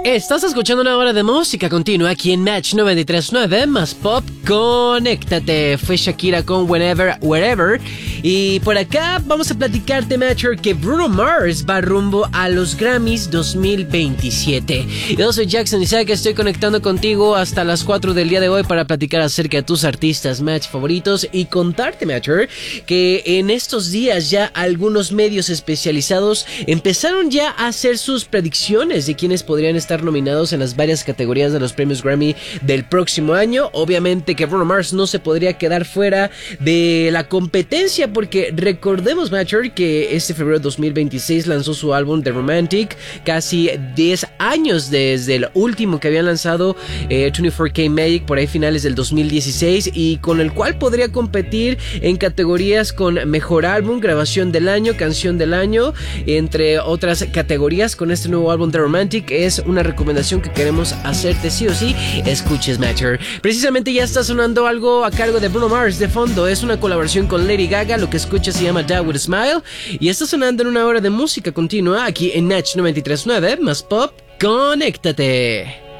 Estás escuchando una hora de música continua aquí en Match 93.9 más Pop. Conéctate. Fue Shakira con Whenever, Wherever. Y por acá vamos a platicarte, Matcher, que Bruno Mars va rumbo a los Grammys 2027. Yo soy Jackson y sé que estoy conectando contigo hasta las 4 del día de hoy para platicar acerca de tus artistas Match favoritos y contarte, Matcher, que en estos días ya algunos medios especializados empezaron ya a hacer sus predicciones de quienes podrían estar nominados en las varias categorías de los premios Grammy del próximo año. Obviamente que Bruno Mars no se podría quedar fuera de la competencia porque recordemos, Matcher, que este febrero de 2026 lanzó su álbum The Romantic, casi 10 años desde el último que habían lanzado, 24K Magic, por ahí finales del 2016, y con el cual podría competir en categorías con mejor álbum, grabación del año, canción del año, entre otras categorías. Con este nuevo álbum The Romantic es una recomendación que queremos hacerte sí o sí escuches, Matcher. Precisamente ya está sonando algo a cargo de Bruno Mars de fondo, es una colaboración con Lady Gaga, lo que escuchas se llama Die With A Smile y está sonando en una hora de música continua aquí en Match 93.9 más Pop. Conéctate.